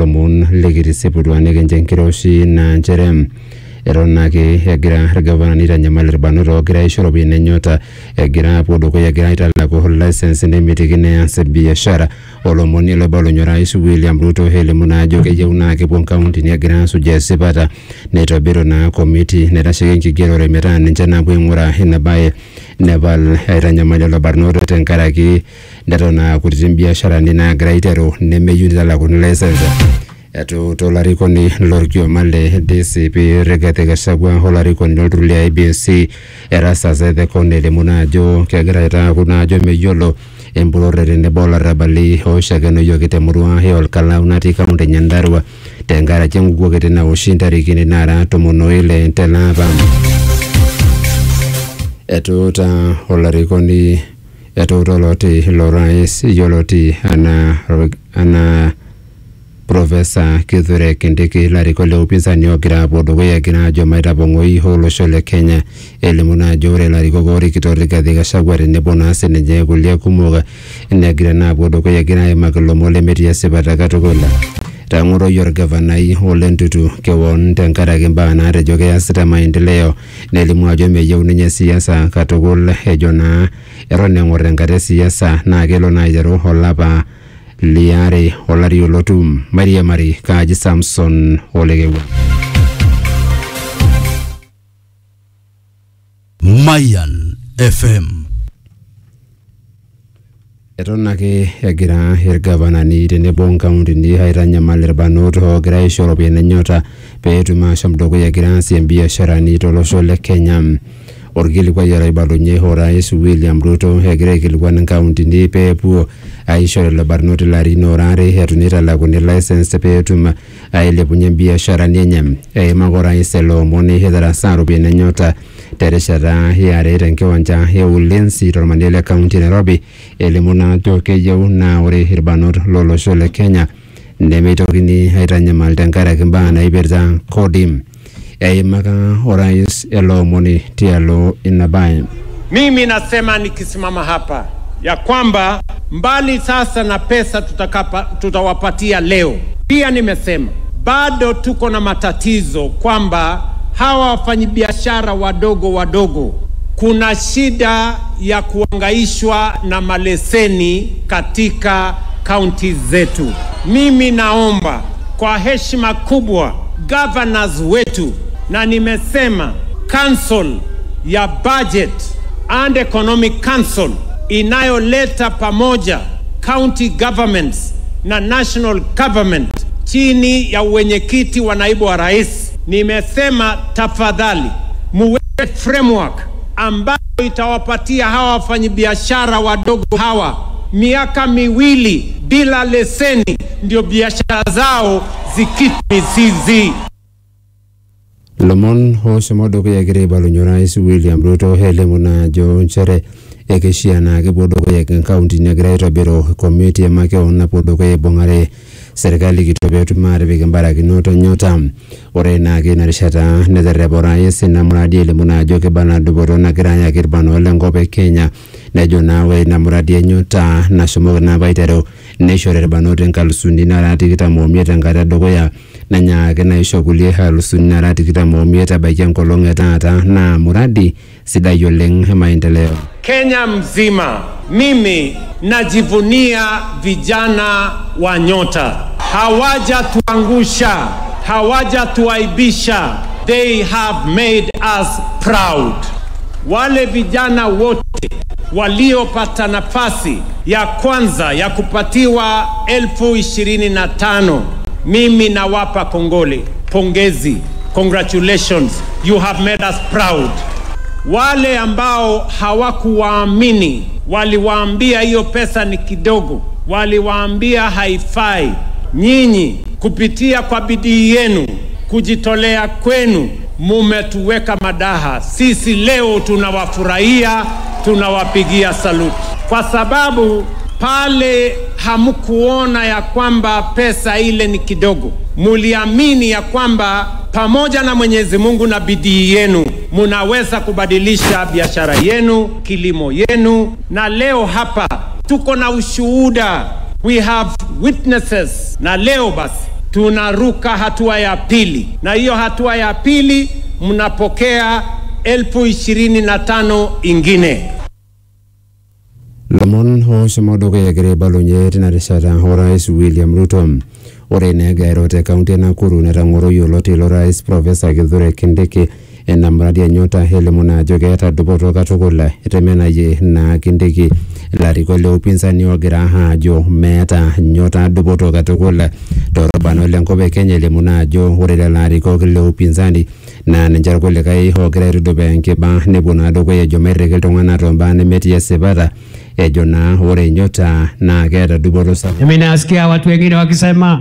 lomon legirisipudwane genjenkiroshi na ncherem eronake egira gavana nitanyamal irbanot ogira aishoropi nenyota egira podo egira italako license nemitikine ase biashara olomoni lobalonyo Rais William Ruto helimuna ajo keyeuna kipon county ni egira sujesipata netobiro na committee netashege nkigerore metaa ninche napuo aing'ura inabaye nepal aitanyamal irbanot tenkaraki netona kutitin biasharani nagira aiteru nemeyieu nitalaku license etu tolarikoni lorkio male DCP Rigathi Gachagua olarikoni lolturuli IEBC erasa zede konele munajo kegira aitaku najo meyiolo empurore nebo olarabali oshakeno yokite murua olkalau natii kaunti Nyandarua tenkaraki enkukuo kiti naoshi ntarikini nara 11 telapa etuta olarikoni etuta loti lorais yoloti ana Professor Kithure Kindiki larikole upinzani ogira podo egira ajo maitapong'oi olosho le Kenya elimuna ajo ore larikok orikito Rigathi Gachagua tenebo naa sininche kulie kumok negira naa podo egira aimaki ilomon lemetii esipata katukul tang'oro orgavanai Ole Ntutu kewon tenkaraki mbaa naatejo keasita maendeleo nelimu ajo meyieu ninye siasa katukul ejo naa eton eng'or enkata siasa naa kelo naa aiteru olapa liare olari olotum Mari Kaji Samson Olegewa Mayan FM etonake egira irgavanani tenebo nkauntini aitanyamal irbanot ogira aishoropi nenyota peetum ashom dukuya egira aasie biasharani tolosho le Kenya orkilikuai oibalunye Rais William Ruto egira aikilikuan nkauntini peepuo aishore irbarnot ilarin orare etu nitalakuni license peetum ailepunye biasharani enye eimaka Rais elomoni etarasa ropiyiani nenyota terishata yare tenkiwanja Ulinzi tolmanie le kaunti Nairobi elimu naa ajo keyieu naa ore irbanot lolosho le Kenya nemeitokini aitanyamal tenkaraki mbaa naipirta kodi eimaka Rais elomoni tialo inabaye. Mimi nasema nikisimama hapa ya kwamba mbali sasa na pesa tutawapatia leo, pia nimesema bado tuko na matatizo kwamba hawa wafanyabiashara wadogo kuna shida ya kuangaishwa na maleseni katika kaunti zetu. Mimi naomba kwa heshima kubwa governors wetu, na nimesema council ya budget and economic council inayoleta pamoja county governments na national government chini ya uwenyekiti wa naibu wa rais, nimesema tafadhali muweke framework ambayo itawapatia hawa wafanyabiashara wadogo hawa miaka miwili bila leseni, ndio biashara zao zikite mizizi. Lomon hosomodo kuyagire balunyo Rais William Ruto helimuna jo nchere ekeshia na kibodo kuyagin kaunti negira itobiro komiti ya makeo na podo kuyabongare serikali kitobetu maribiki mbaraki noto nyota ore na kinarishata nezerebo Rais na muradi elimuna jo kibana duboto na kiranya kirbano lengope Kenya nejo nawe na muradi nyota na shumoga na baitero neshore rbanote nkalusuni na rati kitamomieta ngata dogoya na nyake na ishogulie halusuni na rati kitamomieta bakia nkolonge tata na muradi sida yoleng maendeleo Kenya mzima. Mimi najivunia vijana wa Nyota, hawaja tuangusha, hawaja tuaibisha. They have made us proud. Wale vijana wote waliopata nafasi ya kwanza ya kupatiwa 25,000 mimi nawapa pongezi. Congratulations, you have made us proud. Wale ambao hawakuwaamini, waliwaambia hiyo pesa ni kidogo, waliwaambia haifai, nyinyi kupitia kwa bidii yenu, kujitolea kwenu, mumetuweka madaha. Sisi leo tunawafurahia, tunawapigia saluti, kwa sababu pale hamkuona ya kwamba pesa ile ni kidogo. Muliamini ya kwamba pamoja na Mwenyezi Mungu na bidii yenu munaweza kubadilisha biashara yenu, kilimo yenu, na leo hapa tuko na ushuhuda. We have witnesses. Na leo basi tunaruka hatua ya pili, na hiyo hatua ya pili mnapokea 25,000 ingine. Lomon hosh modogo ya gere balonye tinarishata Rais William Ruto. Ore nega erote kaunti na Nakuru netang'oro yioloti lo Rais Professor Kithure Kindiki ena mradi ya nyota elimu na jogeta dupoto katukul etemenayie na Kindiki larikok le upinzani ogira ajo meeta nyota dupoto katukul torobano lenkop e Kenya elimu na ajo ore lelo larikok le upinzani na ninche irkulikae ogira aitudupa enkiba nepuo naa dukuya ejo merriki iltung'anak tombaa nemetii esipata ejo naa ore nyota na keeta dupoto sapuk. Mimi nasikia watu wengine wakisema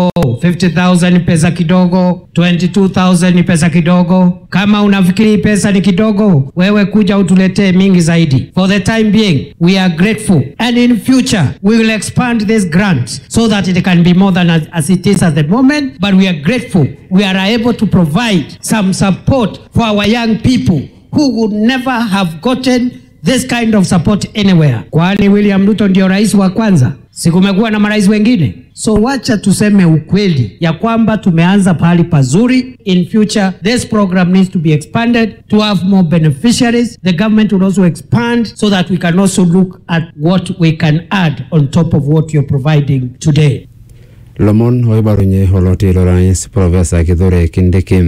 50,000 ni pesa kidogo, 22,000 ni pesa kidogo. Kama unafikiri pesa ni kidogo, wewe kuja utuletee mingi zaidi. For the time being, we are grateful, and in future we will expand this grant so that it can be more than as it is at the moment, but we are grateful we are able to provide some support for our young people who would never have gotten this kind of support anywhere. Kwani William Ruto ndio rais wa kwanza? Sikumekuwa na marais wengine? So wacha tuseme ukweli ya kwamba tumeanza pahali pazuri. In future, this program needs to be expanded to have more beneficiaries. The government will also expand so that we can also look at what we can add on top of what you're providing today. Lomon hoibarunye holoti lo Rais Professor Kithure Kindiki.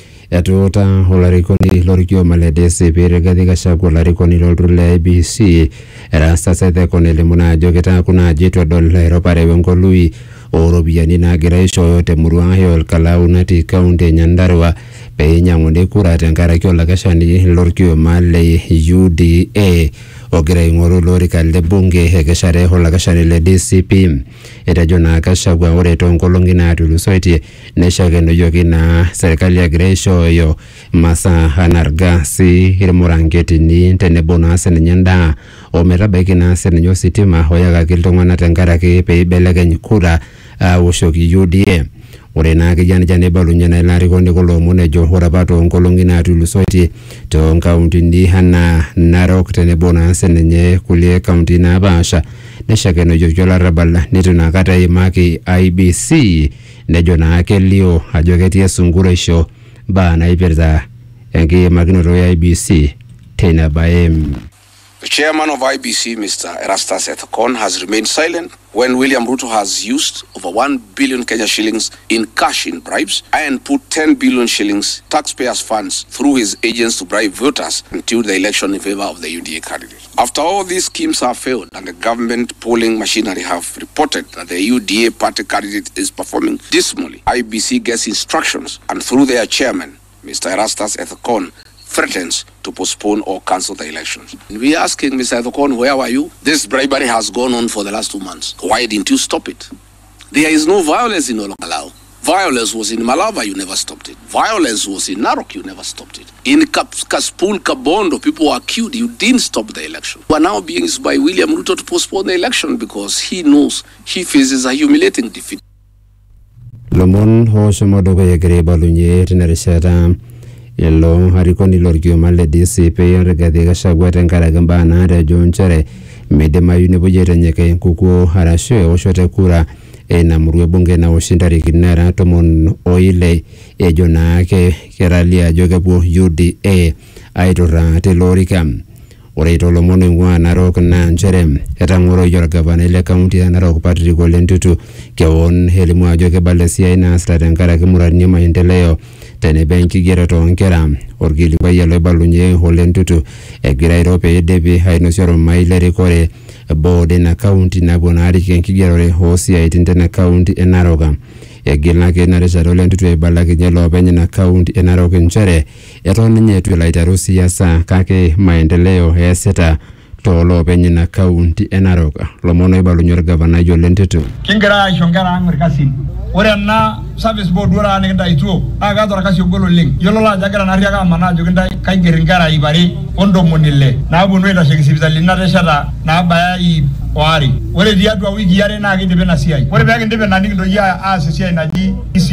Etuota olarikoni lorikio maledesi Rigathi Gachagua olarikoni lolturle IEBC erasta sethekoni elimu na ajo kuna jitwa dola eropare wenkului oropiyiani naagira aishooyo temurua olkalau natii kaunti e Nyandarua peinyang'uni kura tenkaraki olakeshani lorkioma le UDA ogira aing'oru lorika le bunge ekeshare olakeshani le DCP. Etejo naa Gachagua ore toonkolong'i naatulusoitie neishakenoyioki naa serikali egira aishooyo masaa anaa irgasi, irmuranketini tenebo naa sininye endaa ometabaiki naa sininye ositima oyakaki iltung'anak tenkaraki peibelekeny kura awoshoki UDA. Ore naa kijanijani balunye na ilarikoni kulo omon ejo ore apa toonkolong'i naatulusoitie toonkauntini anaa Narok tenebo naa sininye kulie kaunti napaasha neishakenoyioki olarrabal netu nakata eimaki IEBC nejo naa kelio ajo ketii esunkureisho mbaa naipirta enkiimakinoto ya IEBC teina bae. The chairman of IEBC, Mr. Erastus Ethekon, has remained silent when William Ruto has used over 1 billion Kenya shillings in cash in bribes and put 10 billion shillings taxpayers' funds through his agents to bribe voters until the election in favor of the UDA candidate. After all these schemes have failed and the government polling machinery have reported that the UDA party candidate is performing dismally, IEBC gets instructions and through their chairman, Mr. Erastus Ethekon, threatens to postpone or cancel the elections. We are asking Mr. Ethekon, where were you? This bribery has gone on for the last 2 months. Why didn't you stop it? There is no violence in Olkalau. Violence was in Malava, you never stopped it. Violence was in Narok, you never stopped it. In Kaspul, Kabondo, people were killed, you didn't stop the election. We are now being used by William Ruto to postpone the election because he knows he faces a humiliating defeat. Lomon hosho modogo ya gere balunye tinarishata Elo harikoni lorkioma le DCP Rigathi Gachagua tenkaraki mbaa naatejo nchere meidimayu nepuoiaitanyeke enkukuo arashu eoshoto kura ina murua bunge nawoshi ntarikini nara 16 ejo naake keralia ajo kepuo UDA aiturraa tilo orika. Ore tolomon oing'ua Narok naa nchere etang'oroyie orgavana le kaunti ya Narok Patrick Ole Ntutu kewon elimu ajo kebala esiai naasita tenkaraki muradini maendeleo tenebo enkigeroto oonkera. Orkilikuai loibalunye Ole Ntutu egira airo peidipi ainosie ormai lerikore board ina kaunti napuo naa arik enkigerore oosiaitin tena kaunti e Narok. Egilaki narishata Ole Ntutu eibalakinye loopeny ina kaunti e Narok nchere eton ninye eitu elo aiteru siasa kake maendeleo eesita tooloopeny ina kaunti e Narok. Lomon oibalunye orgavanai Ole Ntutu. Kingira aisho nkera ang' irkasin. Ore ena service board ora nikintaituo naa keeta orkasi ogol oleng'. Yiolo ajo egira narriaka amanaa ajo kaiger nkera 260 naaponu aitasheki sipitalini natesheta naabaya 200. Ore tiatua wiki are naa kidipi ina siai. Ore pee kindip ina nikintoki aas esiai naji ECDs.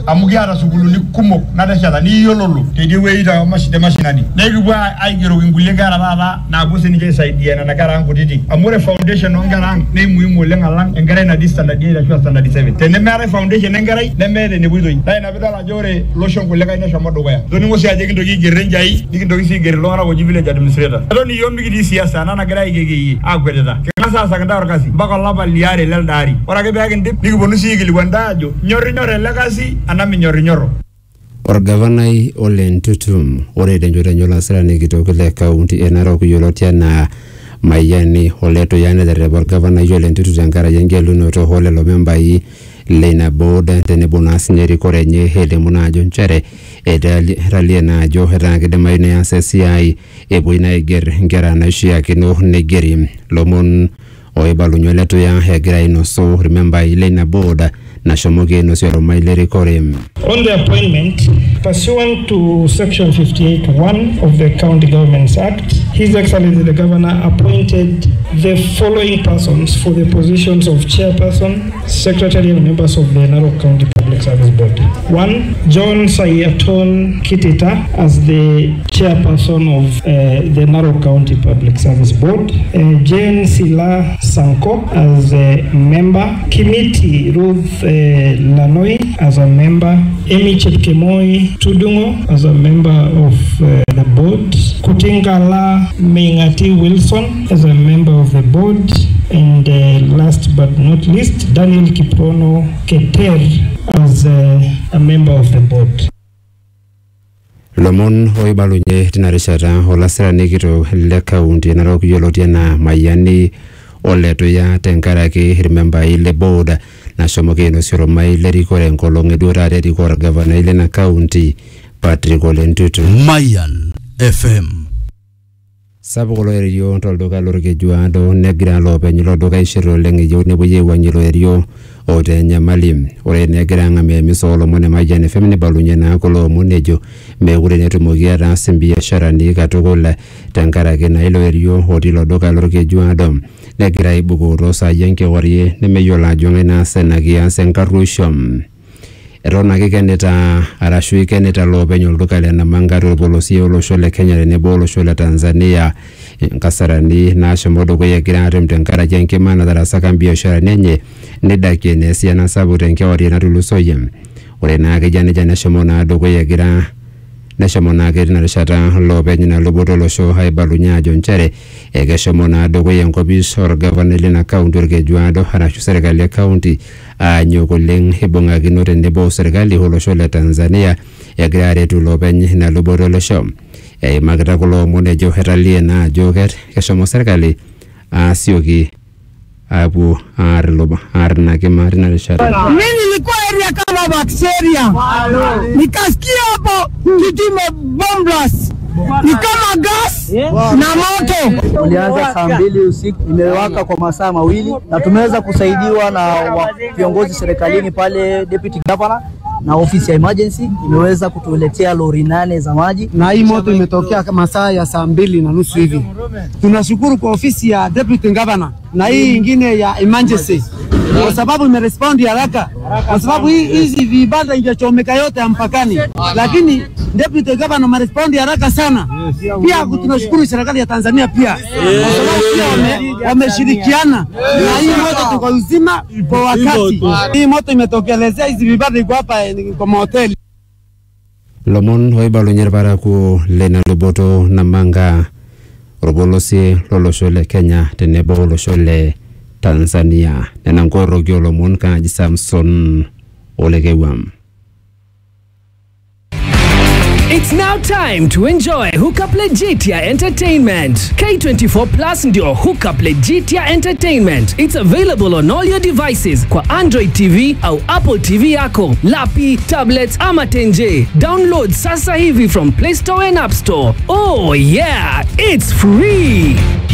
amugia sukuluni kumok nadashada ni yololo tedi weita mashite mashinani nekibwa aigero ngule ngara baba na bose nije saidia na ngara ngudidi amure foundation ngara ne muhimu lengalang ngara na distance dia kwa standard 7 tene mare foundation ngara ne mere ne buidoi dai na bidala jore lotion ngule ga ina shamo dogoya doni ngosi aje ndogi gerenjai dikindogi si gere lora wo village administrator doni yombi di siasa na ngara igegi agwededa kasa sakanda orkasi bako laba liare leldari ora ke bagen dip digibonu sigili wandajo nyori lekasi anami nyoro Orgavanai Olen Tutum ore denjore nyola sirani kitokele kaunti enaro kuyolotia na mayani oleto yana dere Orgavanai Olen Tutu jankara yengelu noto hole lo membai lena boda tene bonus nyeri korenye hele munajo nchere ralie na jo rangi de mayne ya CCI eboina iger ngera na shia kino negeri lomon oibalu leto ya hegira inoso remember lena boda na shomoge no sero maileri korem. On the appointment, pursuant to Section 58(1) of the County Governments Act, His Excellency the Governor appointed the following persons for the positions of Chairperson, Secretary and members of the Narok County Public Service Board. 1. John Sayaton Kitita as the Chairperson of the Narok County Public Service Board. Jane Sila Sanko as a member. Kimiti Ruth Lanoi as a member. Emi Chepkemoi Tudungo as a member of the board. Kutingala Mingati Wilson as a member of the board. And last but not least, Daniel Kiprono Keter as a member of the board. Lomon oibalunye tinarishata olasira nikito le kaunti Narok yolotia na mayani oleto ya tenkaraki remember ile board na shomoge no siro maileri kore nkolonge dura redi kore governor ile na county Patrick Ole Ntutu. Mayan FM Sabolo erio toldoka lorge juado negra lope nyilo doka ishiro lengi yo nebuye wanyilo erio ote nyamalim ore negra ngame misolo mone Mayan FM ne balunye na kolo munejo megure netumogia rasimbi ya sharani katogola tenkaraki na ilo erio odilo doka lorge juado negra ibugo rosa yenke warie nemeyola jonge na senagia senkarushom Erona kikeneta arashui keneta lope nyolduka le na mangaro bolosi olosho Kenya ne bolosho le Tanzania kasarani na shomodo kwe kirare mtenkara jenke mana darasaka biashara nenye nedake ne siana sabu tenke wari na tulusoye ore na jane shomona dogo yegira na shomona na rishata lope nyina loboto losho haibalunya jonchere ege shomona dogo yenko bishor governor na county orge juado harashu serikali ya county nyokoleng hebonga ginote nebo serikali holosho le Tanzania yegira tu lope na loboto losho magata kulo mone jo heralie na joget keshomo serikali sioki abu arloba arna ke marina rishara mimi nilikuwa area kama bacteria nikasikia hapo kitime bomblas ni kama gas na moto. Ulianza saa 2 usiku imewaka kwa masaa mawili na tumeweza kusaidiwa na viongozi serikalini pale deputy governor na ofisi ya emergency imeweza kutuletea lori 8 za maji na hii moto imetokea masaa ya saa 2:30 hivi. Tunashukuru kwa ofisi ya deputy governor na hii ingine ya emergency kwa sababu imerespond haraka, kwa sababu hizi vibanda ingechomeka yote mpakani, lakini deputy governor amerespond haraka sana. Pia tunashukuru serikali ya Tanzania pia kwa sababu pia wameshirikiana na hii moto tuko uzima kwa wakati. Hii moto imetokelezea hizi vibanda iko hapa kwa mahoteli. Lomon hoibalu nyerbara ku lena loboto na manga robolosi loloshole Kenya tenebo loloshole Tanzania na ngoro gyolo mon kaji Samson Olegewam. It's now time to enjoy Hookup Legitia Entertainment. K24 Plus ndio Hookup Legitia Entertainment. It's available on all your devices kwa Android TV au Apple TV yako, lapi, tablets ama tenje. Download sasa hivi from Play Store and App Store. Oh yeah, it's free.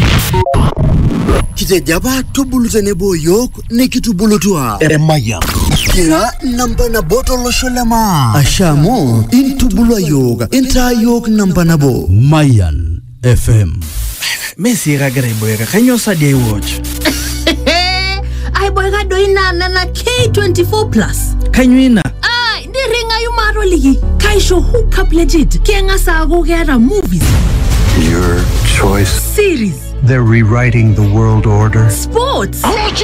Kitejaba tubuluze nebo yok nekitubulutua Mayan kira namba na boto lo sholema ashamo intubulwa yoga inta yok namba na bo Mayan FM Messi ragare boyega kanyo sadia watch ai boyega doina na K24 Plus kanywina ndi ringa ngayo maroliki kaisho hookup legit kengasa go get movies Your choice. series They're rewriting the world order. sports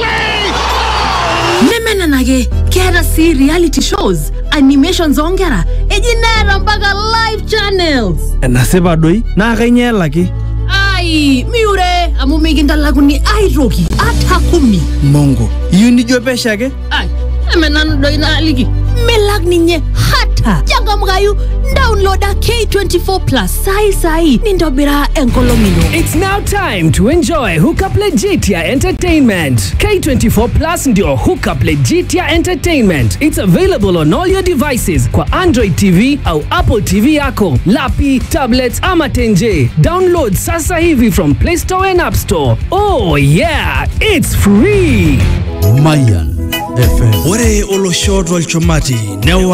nemena nage kera si reality shows animations ongera ejinera mpaka live channels Nasiba doi na kainyelaki. ai miure amu migindalakuni airoki ata 10 Mongo. Iyu nijo peshake? ai emenanu doi naliki melag ninye hata changamkayu downloada K24 Plus sai nindobira enkolomino. It's now time to enjoy Hookup Legitia Entertainment. K24 Plus ndio Hookup Legitia Entertainment. It's available on all your devices kwa Android TV au Apple TV yako, lapi, tablets ama tenje. Download sasa hivi from Play Store and App Store. Oh yeah, it's free. Mayan FM. Ore olosho tolchumati.